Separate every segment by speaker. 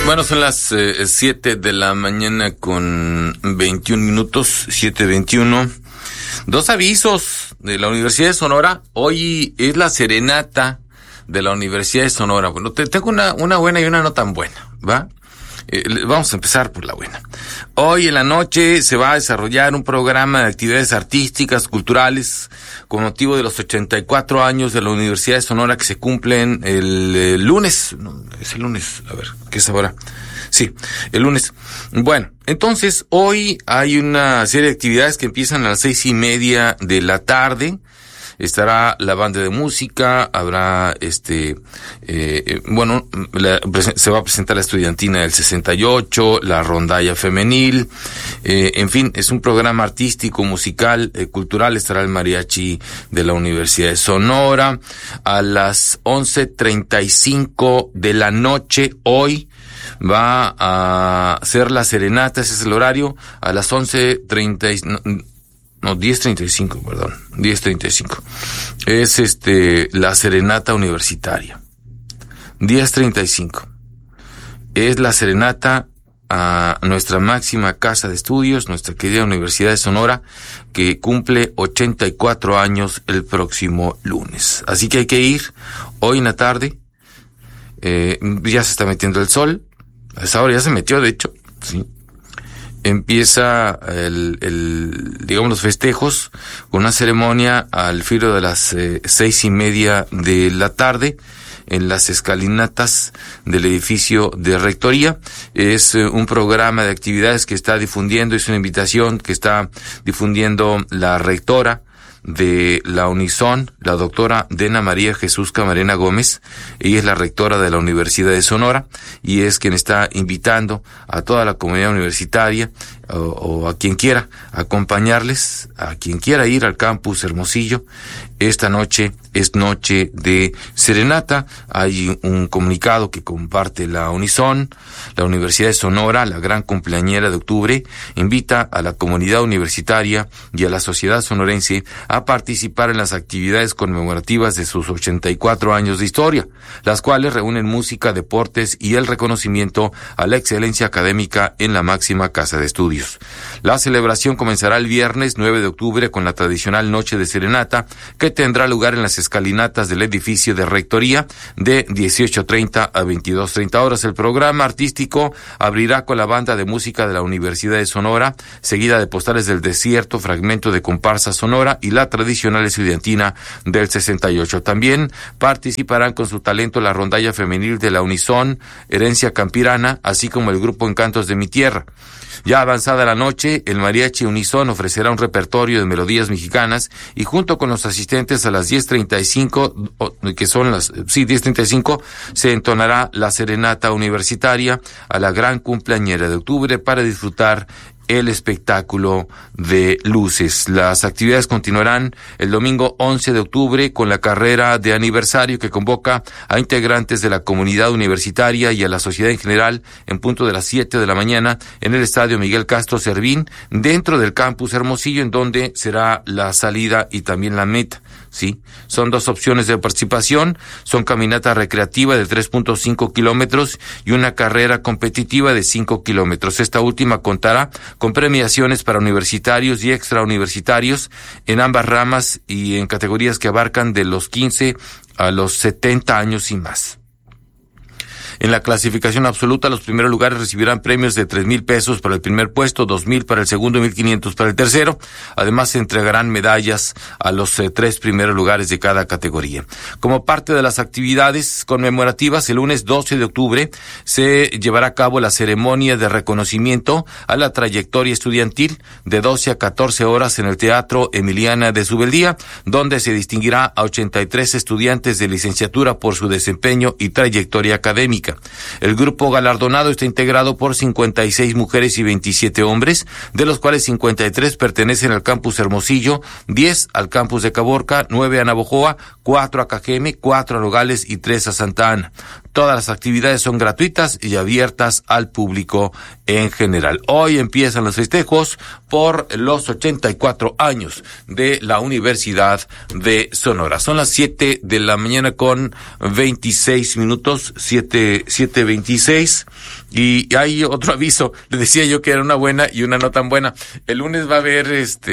Speaker 1: Bueno, son las 7 de la mañana con 21 minutos, 7:21. Dos avisos de la Universidad de Sonora. Hoy es la serenata de la Universidad de Sonora. Bueno, tengo una buena y una no tan buena, ¿va? Vamos a empezar por la buena. Hoy en la noche se va a desarrollar un programa de actividades artísticas, culturales, con motivo de los 84 años de la Universidad de Sonora que se cumplen el lunes. No, es el lunes, a ver, ¿qué es ahora? Sí, el lunes. Bueno, entonces hoy hay una serie de actividades que empiezan a las 6:30 de la tarde. Estará la banda de música, habrá se va a presentar la estudiantina del 68, la rondalla femenil, en fin, es un programa artístico, musical, cultural. Estará el mariachi de la Universidad de Sonora. A las 11:35 de la noche, hoy, va a ser la serenata, ese es el horario, a las 10:35, perdón, 10:35. Es la serenata universitaria. 10:35. Es la serenata a nuestra máxima casa de estudios, nuestra querida Universidad de Sonora, que cumple 84 años el próximo lunes. Así que hay que ir hoy en la tarde. Ya se está metiendo el sol. A esa hora ya se metió, de hecho, sí. Empieza los festejos con una ceremonia al filo de las 6:30 de la tarde en las escalinatas del edificio de rectoría. Es un programa de actividades que está difundiendo, es una invitación que está difundiendo la rectora de la Unison, la doctora Dena María Jesús Camarena Gómez. Ella es la rectora de la Universidad de Sonora y es quien está invitando a toda la comunidad universitaria o a quien quiera acompañarles, a quien quiera ir al campus Hermosillo. Esta noche es noche de serenata. Hay un comunicado que comparte la Unison. La Universidad de Sonora, la gran cumpleañera de octubre, invita a la comunidad universitaria y a la sociedad sonorense a participar en las actividades conmemorativas de sus 84 años de historia, las cuales reúnen música, deportes y el reconocimiento a la excelencia académica en la máxima casa de estudios. La celebración comenzará el viernes 9 de octubre con la tradicional noche de serenata, que tendrá lugar en las escalinatas del edificio de rectoría de 18:30 a 22:30 horas. El programa artístico abrirá con la banda de música de la Universidad de Sonora, seguida de Postales del Desierto, fragmento de comparsa sonora y la tradicional estudiantina del 68. También participarán con su talento la rondalla femenil de la Unison, Herencia Campirana, así como el grupo Encantos de mi Tierra. Ya avanzada la noche, el mariachi Unison ofrecerá un repertorio de melodías mexicanas y junto con los asistentes a las 10:35, que son las 10:35, se entonará la serenata universitaria a la gran cumpleañera de octubre para disfrutar el espectáculo de luces. Las actividades continuarán el domingo 11 de octubre con la carrera de aniversario que convoca a integrantes de la comunidad universitaria y a la sociedad en general en punto de las 7 de la mañana en el Estadio Miguel Castro Servín, dentro del campus Hermosillo, en donde será la salida y también la meta. Sí, son dos opciones de participación, son caminata recreativa de 3.5 kilómetros y una carrera competitiva de 5 kilómetros. Esta última contará con premiaciones para universitarios y extrauniversitarios en ambas ramas y en categorías que abarcan de los 15 a los 70 años y más. En la clasificación absoluta, los primeros lugares recibirán premios de 3,000 pesos para el primer puesto, 2,000 para el segundo y 1,500 para el tercero. Además, se entregarán medallas a los 3 primeros lugares de cada categoría. Como parte de las actividades conmemorativas, el lunes 12 de octubre se llevará a cabo la ceremonia de reconocimiento a la trayectoria estudiantil de 12 a 14 horas en el Teatro Emiliana de Subeldía, donde se distinguirá a 83 estudiantes de licenciatura por su desempeño y trayectoria académica. El grupo galardonado está integrado por 56 mujeres y 27 hombres, de los cuales 53 pertenecen al campus Hermosillo, 10 al campus de Caborca, 9 a Navojoa, 4 a Cajeme, 4 a Nogales y 3 a Santa Ana. Todas las actividades son gratuitas y abiertas al público en general. Hoy empiezan los festejos por los 84 años de la Universidad de Sonora. Son las 7 de la mañana con 26 minutos, 7:26. Y hay otro aviso, le decía yo que era una buena y una no tan buena. El lunes va a haber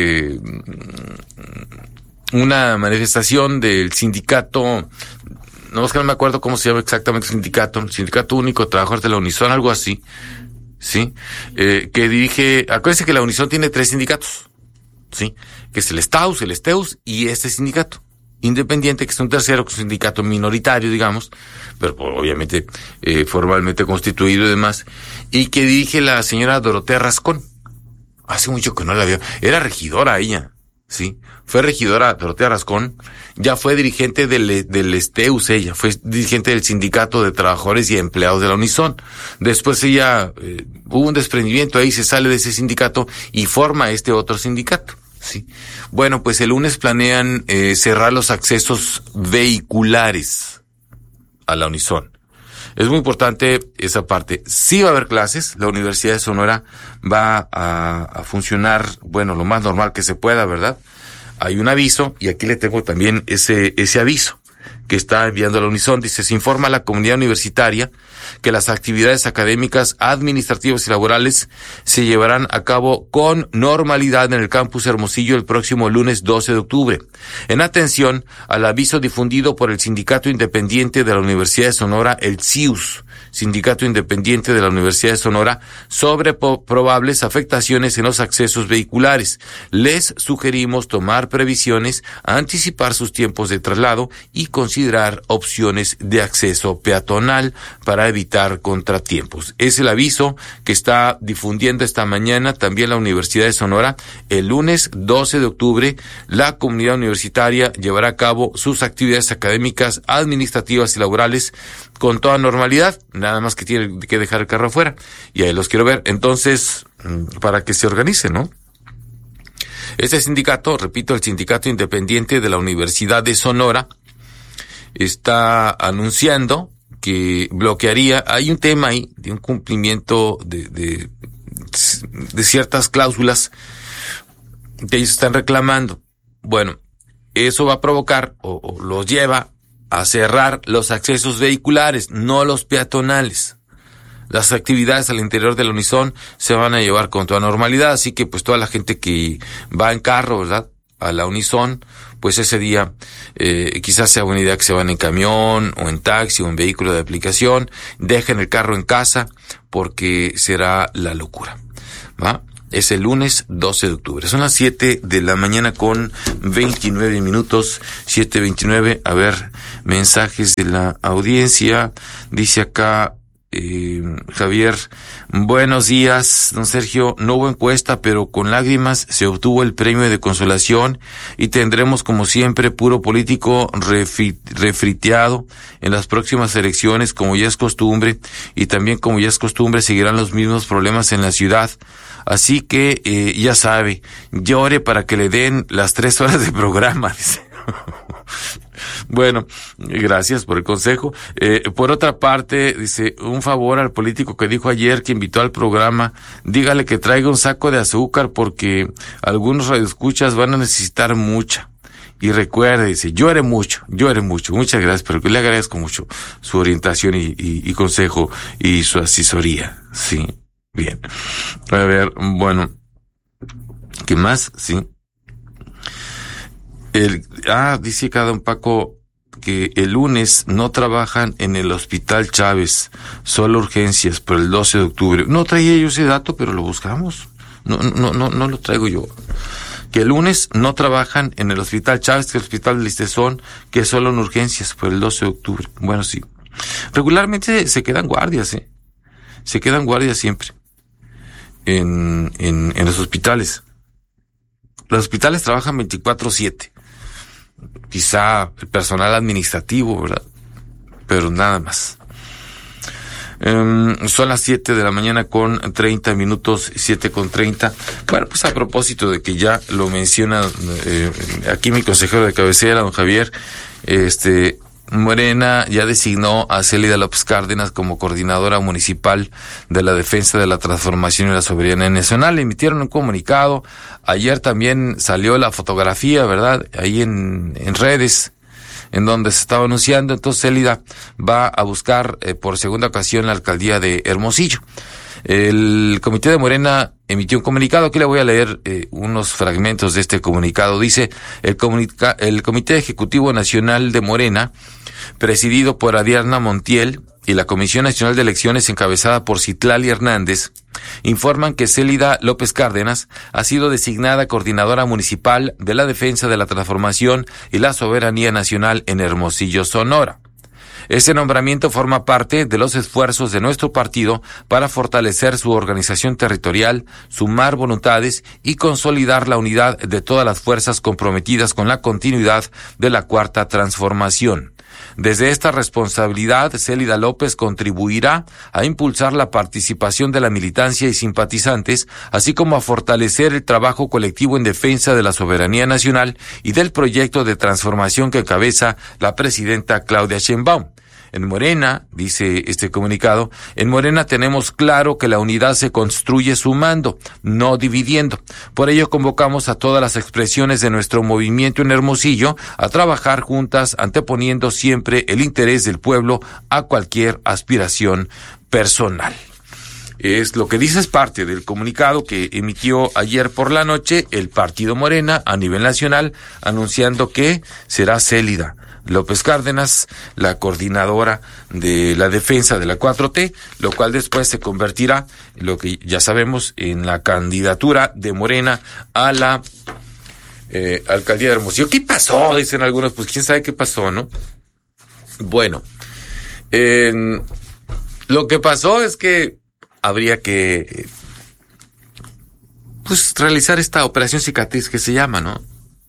Speaker 1: una manifestación del sindicato, no es que no me acuerdo cómo se llama exactamente el Sindicato Único de Trabajadores de la Unison, algo así, ¿sí? Que dirige, acuérdense que la Unison tiene 3 sindicatos, ¿sí? Que es el STAUS, el STEUS y este sindicato independiente, que es un tercero, que es un sindicato minoritario, digamos, pero obviamente formalmente constituido y demás, y que dirige la señora Dorotea Rascón. Hace mucho que no la veo. Era regidora ella, ¿sí? Fue regidora Dorotea Rascón, ya fue dirigente del STEUS ella, fue dirigente del Sindicato de Trabajadores y Empleados de la Unison. Después ella, hubo un desprendimiento ahí, se sale de ese sindicato y forma este otro sindicato, ¿sí? Bueno, pues el lunes planean cerrar los accesos vehiculares a la Unison. Es muy importante esa parte. Sí va a haber clases, la Universidad de Sonora va a funcionar, bueno, lo más normal que se pueda, ¿verdad? Hay un aviso, y aquí le tengo también ese aviso que está enviando la Unison. Dice, se informa a la comunidad universitaria que las actividades académicas, administrativas y laborales se llevarán a cabo con normalidad en el campus Hermosillo el próximo lunes 12 de octubre. En atención al aviso difundido por el Sindicato Independiente de la Universidad de Sonora, el CIUS, Sindicato Independiente de la Universidad de Sonora, sobre probables afectaciones en los accesos vehiculares. Les sugerimos tomar previsiones, anticipar sus tiempos de traslado y considerar opciones de acceso peatonal para evitar contratiempos. Es el aviso que está difundiendo esta mañana también la Universidad de Sonora. El lunes 12 de octubre, la comunidad universitaria llevará a cabo sus actividades académicas, administrativas y laborales con toda normalidad, nada más que tiene que dejar el carro afuera, y ahí los quiero ver. Entonces, para que se organice, ¿no? Este sindicato, repito, el Sindicato Independiente de la Universidad de Sonora, está anunciando que bloquearía, hay un tema ahí de un cumplimiento de ciertas cláusulas que ellos están reclamando. Bueno, eso va a provocar o los lleva a cerrar los accesos vehiculares, no los peatonales. Las actividades al interior de la Unison se van a llevar con toda normalidad, así que pues toda la gente que va en carro, ¿verdad?, a la Unison, pues ese día quizás sea buena idea que se van en camión o en taxi o en vehículo de aplicación, dejen el carro en casa porque será la locura, ¿va? Es el lunes 12 de octubre. Son las 7 de la mañana con 29 minutos, 7:29. A ver, mensajes de la audiencia. Dice acá Javier, buenos días, don Sergio. No hubo encuesta, pero con lágrimas se obtuvo el premio de consolación y tendremos como siempre puro político refriteado en las próximas elecciones, como ya es costumbre, y también como ya es costumbre seguirán los mismos problemas en la ciudad. Así que ya sabe, llore para que le den las 3 horas de programa, dice. Bueno, gracias por el consejo. Por otra parte, dice, un favor al político que dijo ayer que invitó al programa, dígale que traiga un saco de azúcar porque algunos radioescuchas van a necesitar mucha. Y recuerde, dice, llore mucho. Muchas gracias, pero le agradezco mucho su orientación y consejo y su asesoría. Sí, bien. A ver, bueno, ¿qué más? Sí. Dice cada un Paco que el lunes no trabajan en el Hospital Chávez, solo urgencias por el 12 de octubre. No traía yo ese dato, pero lo buscamos. No lo traigo yo. Que el lunes no trabajan en el Hospital Chávez, que es el Hospital de Listezón, que es solo en urgencias por el 12 de octubre. Bueno, sí. Regularmente se quedan guardias, Se quedan guardias siempre. En los hospitales. Los hospitales trabajan 24/7. Quizá el personal administrativo, ¿verdad? Pero nada más. Son las 7 de la mañana con 30 minutos, 7:30. Bueno, pues a propósito de que ya lo menciona aquí mi consejero de cabecera, don Javier, Morena ya designó a Célida López Cárdenas como coordinadora municipal de la defensa de la transformación y la soberanía nacional. Le emitieron un comunicado. Ayer también salió la fotografía, ¿verdad? Ahí en redes. en donde se estaba anunciando. Entonces Célida va a buscar por segunda ocasión la alcaldía de Hermosillo. El comité de Morena emitió un comunicado. Aquí le voy a leer unos fragmentos de este comunicado. Dice: el Comité Ejecutivo Nacional de Morena, presidido por Ariadna Montiel, y la Comisión Nacional de Elecciones, encabezada por Citlali Hernández, informan que Célida López Cárdenas ha sido designada coordinadora municipal de la defensa de la transformación y la soberanía nacional en Hermosillo, Sonora. Ese nombramiento forma parte de los esfuerzos de nuestro partido para fortalecer su organización territorial, sumar voluntades y consolidar la unidad de todas las fuerzas comprometidas con la continuidad de la Cuarta Transformación. Desde esta responsabilidad, Célida López contribuirá a impulsar la participación de la militancia y simpatizantes, así como a fortalecer el trabajo colectivo en defensa de la soberanía nacional y del proyecto de transformación que encabeza la presidenta Claudia Sheinbaum. En Morena, dice este comunicado, en Morena tenemos claro que la unidad se construye sumando, no dividiendo. Por ello convocamos a todas las expresiones de nuestro movimiento en Hermosillo a trabajar juntas, anteponiendo siempre el interés del pueblo a cualquier aspiración personal. Es lo que dice, es parte del comunicado que emitió ayer por la noche el partido Morena a nivel nacional, anunciando que será Célida López Cárdenas la coordinadora de la defensa de la 4T, lo cual después se convertirá, lo que ya sabemos, en la candidatura de Morena a la alcaldía de Hermosillo. ¿Qué pasó? Dicen algunos, pues quién sabe qué pasó, ¿no? Bueno, lo que pasó es que habría que pues realizar esta operación cicatriz que se llama, ¿no?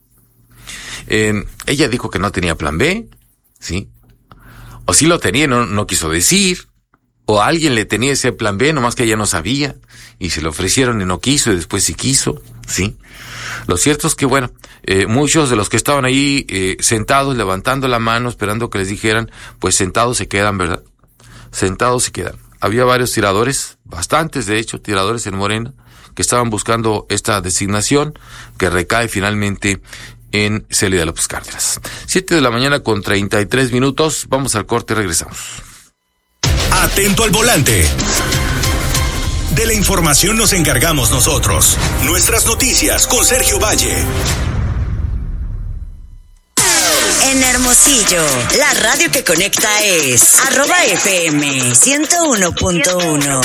Speaker 1: Ella dijo que no tenía plan B, ¿sí? O sí lo tenía, no quiso decir, o alguien le tenía ese plan B, nomás que ella no sabía, y se lo ofrecieron y no quiso, y después sí quiso, ¿sí? Lo cierto es que, bueno, muchos de los que estaban ahí sentados, levantando la mano, esperando que les dijeran, pues sentados se quedan, ¿verdad? Sentados se quedan. Había varios tiradores, bastantes de hecho, tiradores en Morena, que estaban buscando esta designación, que recae finalmente en Célida López Cárdenas. 7:33 a.m. Vamos al corte y regresamos.
Speaker 2: Atento al volante. De la información nos encargamos nosotros. Nuestras noticias con Sergio Valle.
Speaker 3: En Hermosillo, la radio que conecta es @FM 101.1.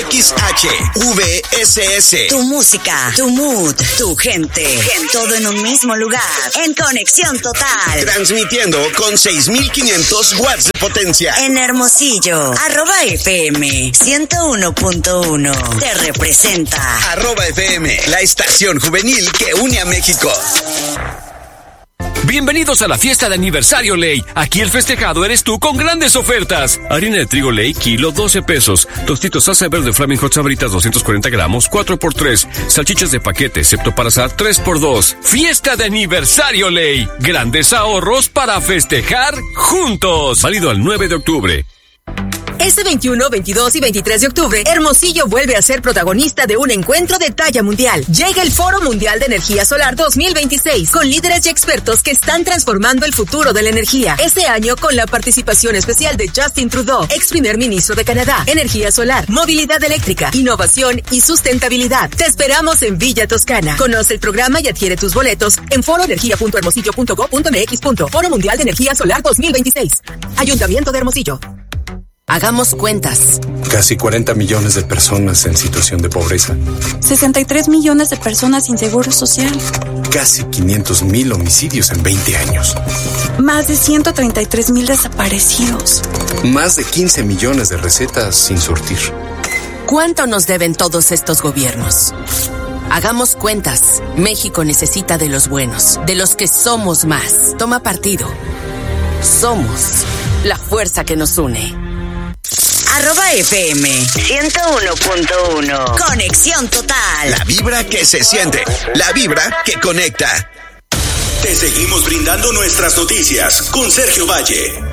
Speaker 2: XHVSS.
Speaker 3: Tu música, tu mood, tu gente. Todo en un mismo lugar. En conexión total.
Speaker 2: Transmitiendo con 6,500 watts de potencia.
Speaker 3: En Hermosillo, @FM 101.1. Te representa.
Speaker 2: @FM, la estación juvenil que une a México.
Speaker 4: Bienvenidos a la fiesta de aniversario Ley. Aquí el festejado eres tú con grandes ofertas. Harina de trigo Ley, kilo, 12 pesos. Tostitos salsa verde Flaming Hot Sabritas, 240 gramos, 4x3. Salchichas de paquete, excepto para asar, 3x2. Fiesta de aniversario Ley. Grandes ahorros para festejar juntos. Válido al 9 de octubre.
Speaker 5: Este 21, 22 y 23 de octubre, Hermosillo vuelve a ser protagonista de un encuentro de talla mundial. Llega el Foro Mundial de Energía Solar 2026, con líderes y expertos que están transformando el futuro de la energía. Este año con la participación especial de Justin Trudeau, ex primer ministro de Canadá. Energía solar, movilidad eléctrica, innovación y sustentabilidad. Te esperamos en Villa Toscana. Conoce el programa y adquiere tus boletos en foroenergia.hermosillo.go.mx. Foro Mundial de Energía Solar 2026. Ayuntamiento de Hermosillo.
Speaker 6: Hagamos cuentas.
Speaker 7: Casi 40 millones de personas en situación de pobreza.
Speaker 8: 63 millones de personas sin seguro social.
Speaker 7: Casi 500,000 homicidios en 20 años.
Speaker 8: Más de 133,000 desaparecidos.
Speaker 7: Más de 15 millones de recetas sin surtir.
Speaker 6: ¿Cuánto nos deben todos estos gobiernos? Hagamos cuentas. México necesita de los buenos, de los que somos más. Toma partido. Somos la fuerza que nos une.
Speaker 3: @FM 101.1. Conexión total.
Speaker 2: La vibra que se siente. La vibra que conecta. Te seguimos brindando nuestras noticias con Sergio Valle.